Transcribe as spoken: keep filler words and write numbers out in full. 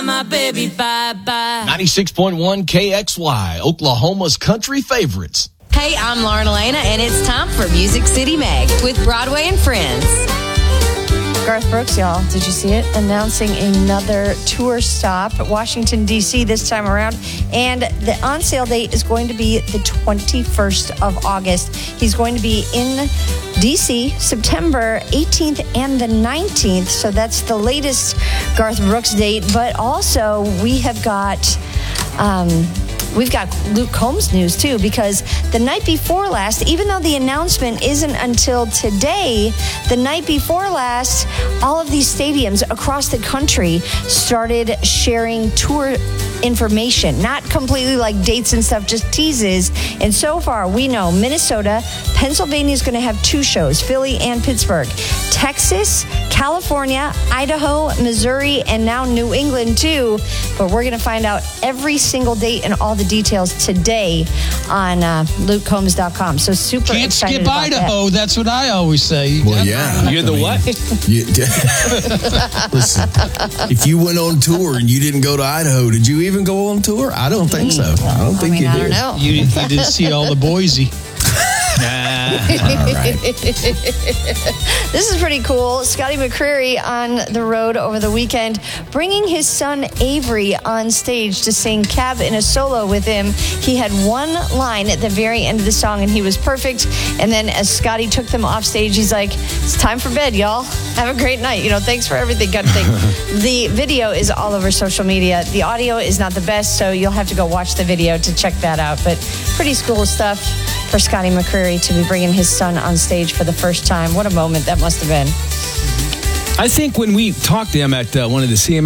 my baby bye-bye. ninety-six point one K X Y, Oklahoma's country favorites. Hey, I'm Lauren Elena, and it's time for Music City Mag with Broadway and Friends. Garth Brooks, y'all, did you see it? Announcing another tour stop at Washington, D C this time around. And the on-sale date is going to be the twenty-first of August. He's going to be in D C September eighteenth and the nineteenth. So that's the latest Garth Brooks date. But also, we have got... Um, We've got Luke Combs news, too, because the night before last, even though the announcement isn't until today, the night before last, all of these stadiums across the country started sharing tour information, not completely like dates and stuff, just teases. And so far, we know Minnesota, Pennsylvania is going to have two shows, Philly and Pittsburgh. Texas, California, Idaho, Missouri, and now New England, too. But we're going to find out every single date and all the details today on uh, Luke Combs dot com. So super Can't excited skip about Idaho. That. That's what I always say. Well, yeah. You're the what? You, listen, if you went on tour and you didn't go to Idaho, did you even go on tour? I don't think so. I don't think I mean, you I did. don't know. You, you didn't see all the Boise. This is pretty cool. Scotty McCreery on the road over the weekend, bringing his son Avery on stage to sing Cab in a solo with him. He had one line at the very end of the song, and he was perfect. And then as Scotty took them off stage, he's like, it's time for bed, y'all. Have a great night. You know, thanks for everything, kind of thing. The video is all over social media. The audio is not the best, so you'll have to go watch the video to check that out. But pretty cool stuff for Scotty McCreery to be bringing his son on stage for the first time. What a moment that must have been. I think when we talked to him at uh, one of the C M